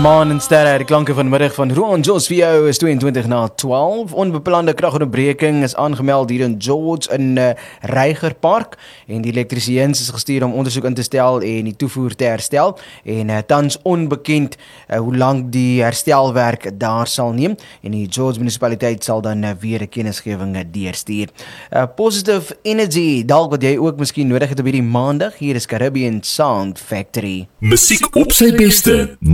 Maan en sterre, die klanke van middag van Roan Jos vir jou is 22 na 12. Onbeplande kragonderbreking is aangemeld hier in George in Reigerpark en die elektriesiëns is gestuur om ondersoek in te stel en die toevoer te herstel en tans onbekend hoe lank die herstelwerk daar sal neem en die George munisipaliteit sal dan weer 'n kennisgewing deurstuur. Positive Energy, dalk wat jy ook miskien nodig het op hierdie maandag, hier is Caribbean Sound Factory. Musiek op sy beste.